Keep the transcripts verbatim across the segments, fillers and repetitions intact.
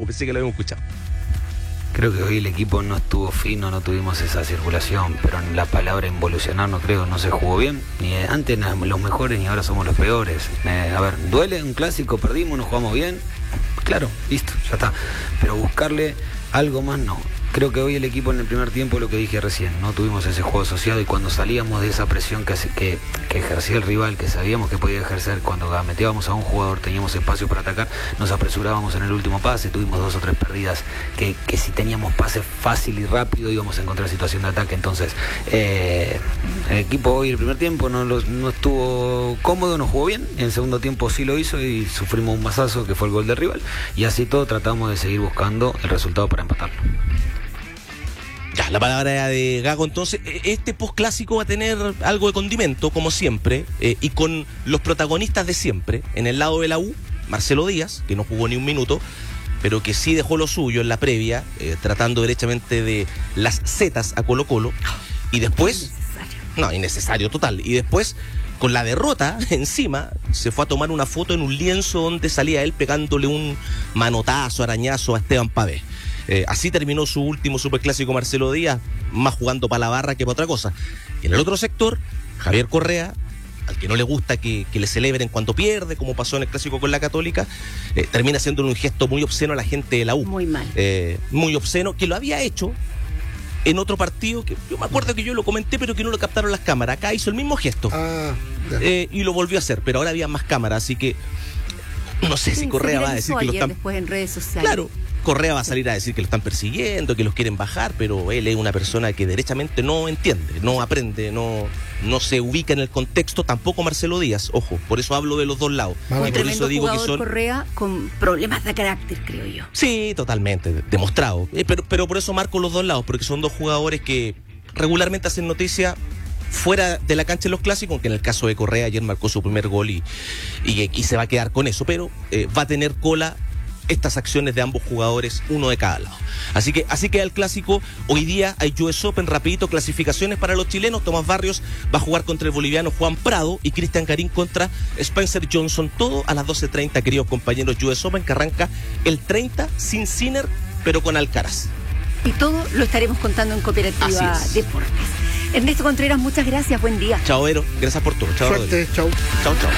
pensé que lo habíamos escuchado. Creo que hoy el equipo no estuvo fino, no tuvimos esa circulación, pero en la palabra involucionar no creo, no se jugó bien. Ni antes éramos los mejores ni ahora somos los peores. Eh, a ver, duele un clásico, perdimos, nos jugamos bien. Claro, listo, ya está. Pero buscarle algo más no. Creo que hoy el equipo en el primer tiempo, lo que dije recién, no tuvimos ese juego asociado y cuando salíamos de esa presión que, que, que ejercía el rival, que sabíamos que podía ejercer, cuando metíamos a un jugador, teníamos espacio para atacar, nos apresurábamos en el último pase, tuvimos dos o tres perdidas que, que si teníamos pase fácil y rápido íbamos a encontrar situación de ataque. Entonces, eh, el equipo hoy el primer tiempo no, los, no estuvo cómodo, no jugó bien, en el segundo tiempo sí lo hizo y sufrimos un mazazo que fue el gol del rival y así todo tratamos de seguir buscando el resultado para empatarlo. Ya, la palabra de Gago. Entonces, este postclásico va a tener algo de condimento, como siempre, eh, y con los protagonistas de siempre. En el lado de la U, Marcelo Díaz, que no jugó ni un minuto, pero que sí dejó lo suyo en la previa, eh, tratando derechamente de las zetas a Colo Colo. Y después... Innecesario. No, innecesario, total. Y después, con la derrota encima, se fue a tomar una foto en un lienzo donde salía él pegándole un manotazo, arañazo a Esteban Pavés. Eh, así terminó su último superclásico Marcelo Díaz, más jugando para la barra que para otra cosa. Y en el otro sector, Javier Correa, al que no le gusta que, que le celebren cuando pierde, como pasó en el clásico con la Católica, eh, termina haciendo un gesto muy obsceno a la gente de la U. Muy mal. Eh, muy obsceno, que lo había hecho en otro partido, que yo me acuerdo que yo lo comenté, pero que no lo captaron las cámaras. Acá hizo el mismo gesto. Ah, eh, y lo volvió a hacer, pero ahora había más cámaras, así que no sé si Correa va a decir que lo están... después en redes sociales. Claro. Correa va a salir a decir que lo están persiguiendo, que los quieren bajar, pero él es una persona que derechamente no entiende, no aprende, no, no se ubica en el contexto, tampoco Marcelo Díaz, ojo, por eso hablo de los dos lados. Un y por eso digo que son Correa con problemas de carácter, creo yo. Sí, totalmente, demostrado, eh, pero, pero por eso marco los dos lados, porque son dos jugadores que regularmente hacen noticia fuera de la cancha en los clásicos, aunque en el caso de Correa ayer marcó su primer gol y, y, y se va a quedar con eso, pero eh, va a tener cola estas acciones de ambos jugadores, uno de cada lado. Así que así queda el clásico. Hoy día hay U S Open, rapidito, clasificaciones para los chilenos. Tomás Barrios va a jugar contra el boliviano Juan Prado y Cristian Garín contra Spencer Johnson. Todo a las doce treinta, queridos compañeros. U S Open que arranca el treinta sin Sinner, pero con Alcaraz. Y todo lo estaremos contando en Cooperativa Deportes. Ernesto Contreras, muchas gracias, buen día. Chao, Vero, gracias por todo. Chao, Suerte, chao. Chao, chao.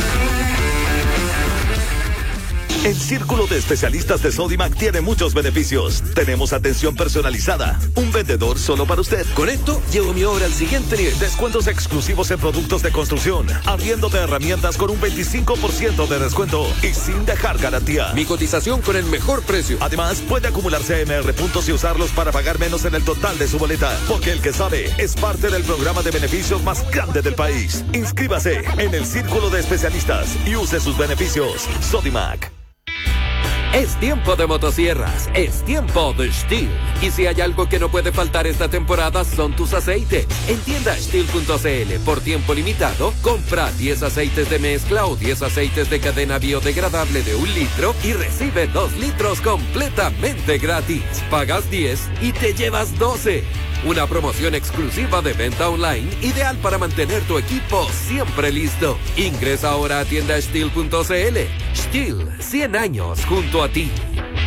El Círculo de Especialistas de Sodimac tiene muchos beneficios. Tenemos atención personalizada, un vendedor solo para usted. Con esto, llevo mi obra al siguiente nivel. Descuentos exclusivos en productos de construcción, arriendo de herramientas con un veinticinco por ciento de descuento y sin dejar garantía. Mi cotización con el mejor precio. Además, puede acumular C M R puntos y usarlos para pagar menos en el total de su boleta. Porque el que sabe es parte del programa de beneficios más grande del país. Inscríbase en el Círculo de Especialistas y use sus beneficios. Sodimac. Es tiempo de motosierras, es tiempo de Stihl. Y si hay algo que no puede faltar esta temporada son tus aceites. En tienda Stihl punto c l, por tiempo limitado, compra diez aceites de mezcla o diez aceites de cadena biodegradable de un litro y recibe dos litros completamente gratis. Pagas diez y te llevas doce. Una promoción exclusiva de venta online, ideal para mantener tu equipo siempre listo. Ingresa ahora a tienda Stihl punto c l. Stihl, cien años junto a ti.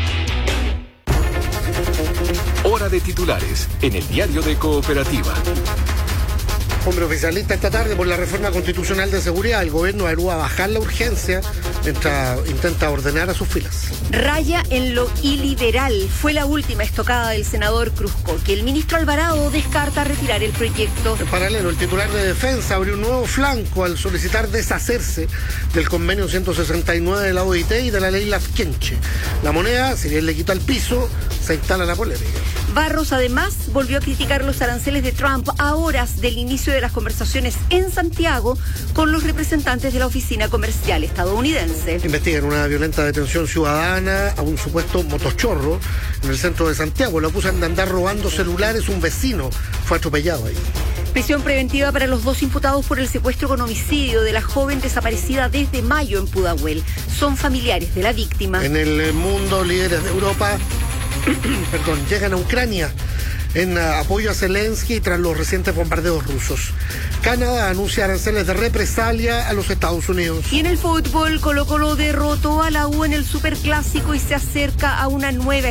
Hora de titulares en el diario de Cooperativa. Hombre oficialista esta tarde por la reforma constitucional de seguridad. El gobierno evalúa bajar la urgencia mientras intenta ordenar a sus filas. Raya en lo iliberal. Fue la última estocada del senador Cruzco, que el ministro Alvarado descarta retirar el proyecto. En paralelo, el titular de Defensa abrió un nuevo flanco al solicitar deshacerse del convenio ciento sesenta y nueve de la O I T y de la ley Lafkenche. La moneda, si bien le quita el piso, se instala la polémica. Barros, además, volvió a criticar los aranceles de Trump a horas del inicio de las conversaciones en Santiago con los representantes de la oficina comercial estadounidense. Investigan una violenta detención ciudadana a un supuesto motochorro en el centro de Santiago. Lo acusan de andar robando celulares. Un vecino fue atropellado ahí. Prisión preventiva para los dos imputados por el secuestro con homicidio de la joven desaparecida desde mayo en Pudahuel. Son familiares de la víctima. En el mundo, líderes de Europa perdón, llegan a Ucrania en apoyo a Zelensky tras los recientes bombardeos rusos. Canadá anuncia aranceles de represalia a los Estados Unidos. Y en el fútbol, Colo Colo derrotó a la U en el Superclásico y se acerca a una nueva